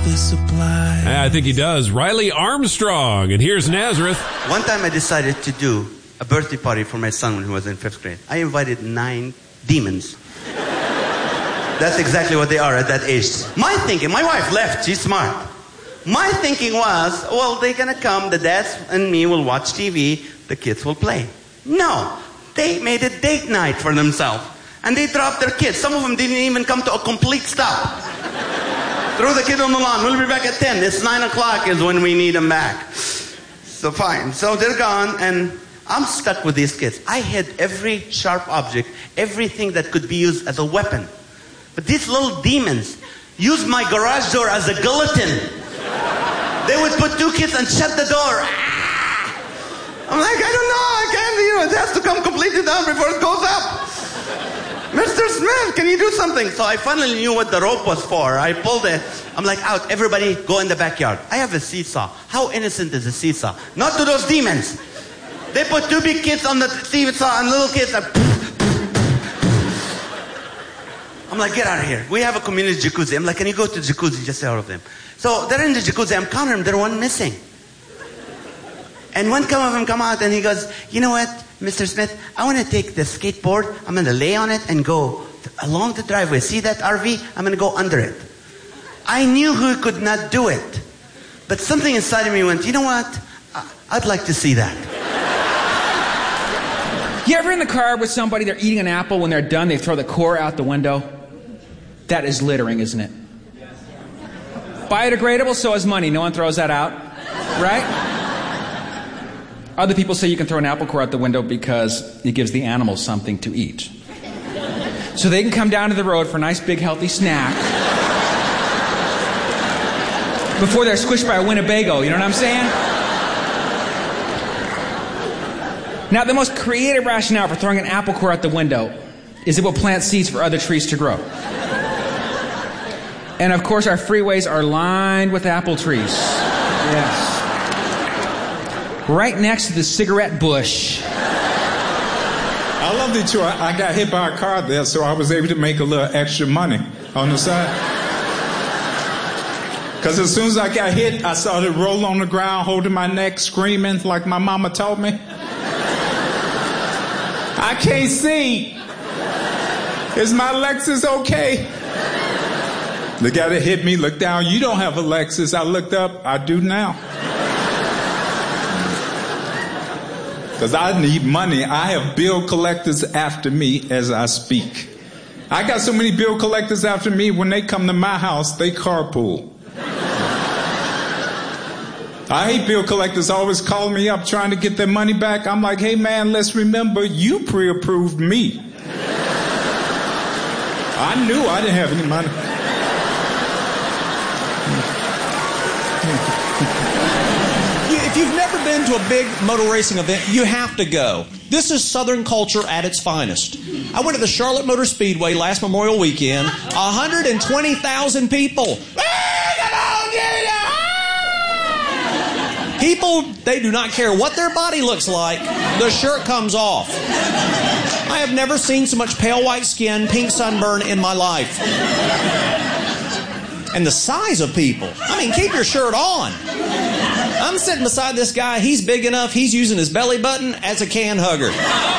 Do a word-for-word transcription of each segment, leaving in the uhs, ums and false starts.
the supply. I think he does. Riley Armstrong. And here's Nazareth. One time I decided to do a birthday party for my son when he was in fifth grade. I invited nine demons. That's exactly what they are at that age. My thinking, my wife left, she's smart. My thinking was, well, they're gonna come, the dads and me will watch T V, the kids will play. No, they made a date night for themselves. And they dropped their kids. Some of them didn't even come to a complete stop. Throw the kid on the lawn, we'll be back at ten. It's nine o'clock is when we need them back. So fine, so they're gone and I'm stuck with these kids. I hid every sharp object, everything that could be used as a weapon. But these little demons used my garage door as a guillotine. They would put two kids and shut the door. Ah! I'm like, I don't know, I can't, you know, it has to come completely down before it goes up. Mister Smith, can you do something? So I finally knew what the rope was for. I pulled it. I'm like, out, everybody go in the backyard. I have a seesaw. How innocent is a seesaw? Not to those demons. They put two big kids on the seesaw and little kids are... I'm like, get out of here. We have a community jacuzzi. I'm like, can you go to the jacuzzi? Just all of them. So they're in the jacuzzi. I'm counting them. There's one missing. And one come of them come out and he goes, you know what, Mister Smith? I want to take the skateboard. I'm going to lay on it and go along the driveway. See that R V? I'm going to go under it. I knew who could not do it. But something inside of me went, you know what? I'd like to see that. You ever in the car with somebody, they're eating an apple, when they're done, they throw the core out the window? That is littering, isn't it? Biodegradable, so is money. No one throws that out, right? Other people say you can throw an apple core out the window because it gives the animals something to eat. So they can come down to the road for a nice, big, healthy snack before they're squished by a Winnebago, you know what I'm saying? Now, the most creative rationale for throwing an apple core out the window is it will plant seeds for other trees to grow. And of course, our freeways are lined with apple trees. Yes. Right next to the cigarette bush. I love that you. I got hit by a car there, so I was able to make a little extra money on the side. Because as soon as I got hit, I started rolling on the ground, holding my neck, screaming like my mama taught me. I can't see. Is my Lexus okay? The guy that hit me looked down. You don't have a Lexus. I looked up. I do now. Because I need money. I have bill collectors after me as I speak. I got so many bill collectors after me, when they come to my house, they carpool. I hate bill collectors always calling me up trying to get their money back. I'm like, hey man, let's remember you pre-approved me. I knew I didn't have any money. If you've never been to a big motor racing event, you have to go. This is Southern culture at its finest. I went to the Charlotte Motor Speedway last Memorial Weekend. one hundred twenty thousand people. People, they do not care what their body looks like. The shirt comes off. I have never seen so much pale white skin, pink sunburn in my life. And the size of people. I mean, keep your shirt on. I'm sitting beside this guy. He's big enough. He's using his belly button as a can hugger.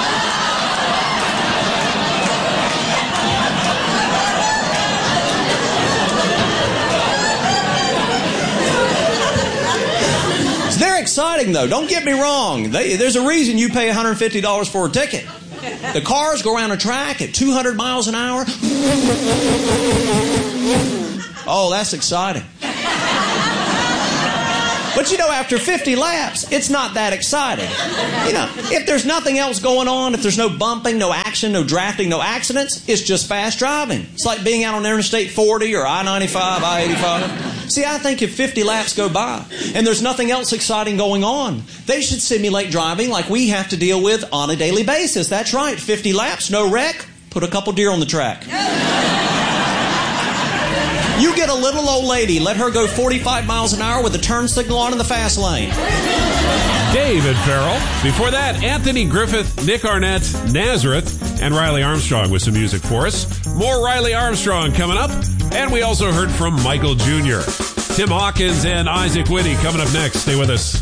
They're exciting, though. Don't get me wrong. They, there's a reason you pay one hundred fifty dollars for a ticket. The cars go around a track at two hundred miles an hour. Oh, that's exciting. But, you know, after fifty laps, it's not that exciting. You know, if there's nothing else going on, if there's no bumping, no action, no drafting, no accidents, it's just fast driving. It's like being out on Interstate forty or I ninety-five, I eighty-five. See, I think if fifty laps go by and there's nothing else exciting going on, they should simulate driving like we have to deal with on a daily basis. That's right, fifty laps, no wreck, put a couple deer on the track. You get a little old lady, let her go forty-five miles an hour with a turn signal on in the fast lane. David Farrell. Before that, Anthony Griffith, Nick Arnett, Nazareth, and Riley Armstrong with some music for us. More Riley Armstrong coming up. And we also heard from Michael Junior Tim Hawkins and Isaac Whitty coming up next. Stay with us.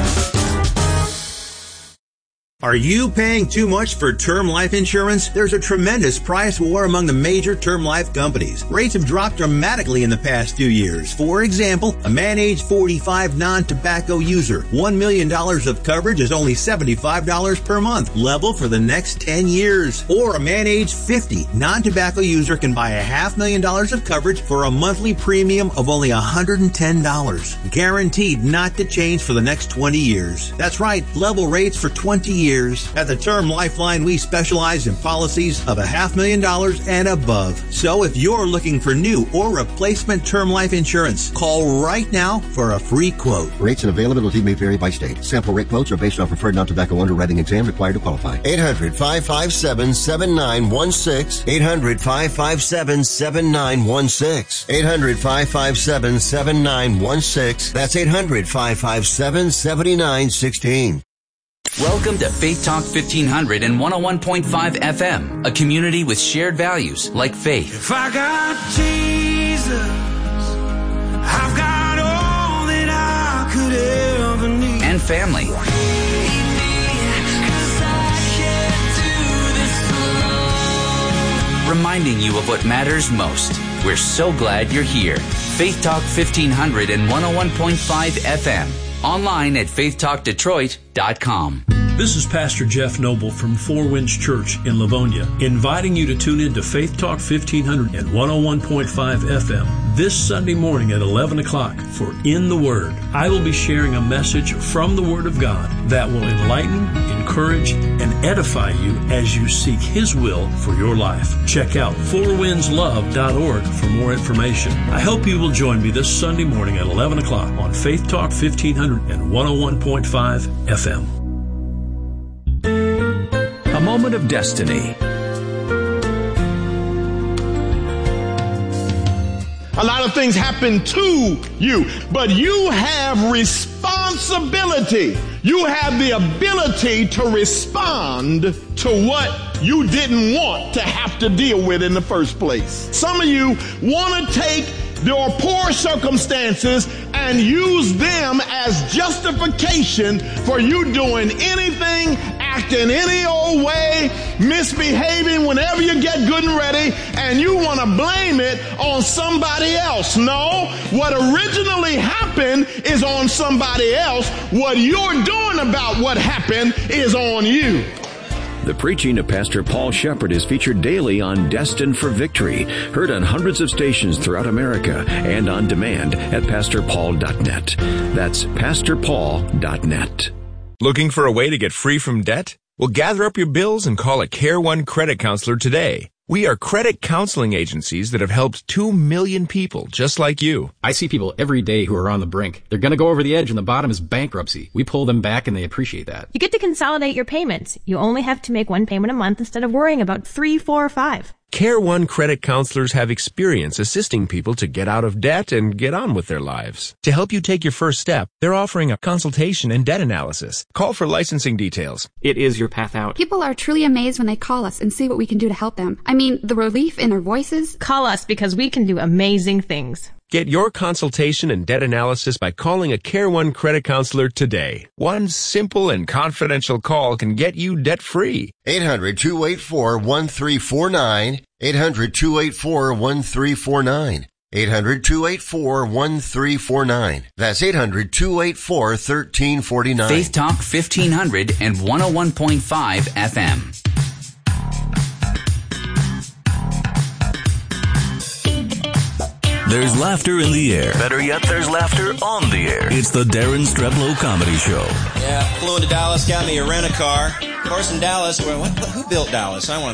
Are you paying too much for term life insurance? There's a tremendous price war among the major term life companies. Rates have dropped dramatically in the past few years. For example, a man age forty-five non-tobacco user, one million dollars of coverage is only seventy-five dollars per month, level for the next ten years. Or a man age fifty non-tobacco user can buy a half million dollars of coverage for a monthly premium of only one hundred ten dollars. Guaranteed not to change for the next twenty years. That's right, level rates for twenty years. At the Term Lifeline, we specialize in policies of a half million dollars and above. So if you're looking for new or replacement term life insurance, call right now for a free quote. Rates and availability may vary by state. Sample rate quotes are based on preferred non-tobacco underwriting exam required to qualify. eight hundred, five five seven, seven nine one six. eight hundred, five five seven, seven nine one six. eight hundred, five five seven, seven nine one six. That's eight hundred, five five seven, seven nine one six. Welcome to Faith Talk fifteen hundred and one oh one point five F M, a community with shared values like faith. If I got Jesus, I've got all that I could ever need. And family. Reminding you of what matters most. We're so glad you're here. Faith Talk fifteen hundred and one oh one point five F M. Online at faith talk detroit dot com. This is Pastor Jeff Noble from Four Winds Church in Livonia, inviting you to tune in to Faith Talk fifteen hundred and one oh one point five F M this Sunday morning at eleven o'clock for In the Word. I will be sharing a message from the Word of God that will enlighten, encourage, and edify you as you seek His will for your life. Check out four winds love dot org for more information. I hope you will join me this Sunday morning at eleven o'clock on Faith Talk fifteen hundred and one oh one point five F M. A moment of destiny. A lot of things happen to you, but you have responsibility. You have the ability to respond to what you didn't want to have to deal with in the first place. Some of you want to take your poor circumstances and use them as justification for you doing anything, acting any old way, misbehaving whenever you get good and ready, and you want to blame it on somebody else. No, what originally happened is on somebody else. What you're doing about what happened is on you. The preaching of Pastor Paul Shepherd is featured daily on Destined for Victory, heard on hundreds of stations throughout America and on demand at pastor paul dot net. That's pastor paul dot net. Looking for a way to get free from debt? Well, gather up your bills and call a Care One credit counselor today. We are credit counseling agencies that have helped two million people just like you. I see people every day who are on the brink. They're going to go over the edge and the bottom is bankruptcy. We pull them back and they appreciate that. You get to consolidate your payments. You only have to make one payment a month instead of worrying about three, four, or five. Care One credit counselors have experience assisting people to get out of debt and get on with their lives. To help you take your first step, they're offering a consultation and debt analysis. Call for licensing details. It is your path out. People are truly amazed when they call us and see what we can do to help them. I mean, the relief in their voices. Call us because we can do amazing things. Get your consultation and debt analysis by calling a Care One credit counselor today. One simple and confidential call can get you debt-free. eight hundred, two eight four, one three four nine. eight hundred, two eight four, one three four nine. eight hundred, two eight four, one three four nine. That's eight hundred, two eight four, one three four nine. Faith Talk fifteen hundred and one oh one point five F M. There's laughter in the air. Better yet, there's laughter on the air. It's the Darren Streblow Comedy Show. Yeah, flew into Dallas, got me a rent-a-car. Of course, in Dallas, well, what, who built Dallas? I want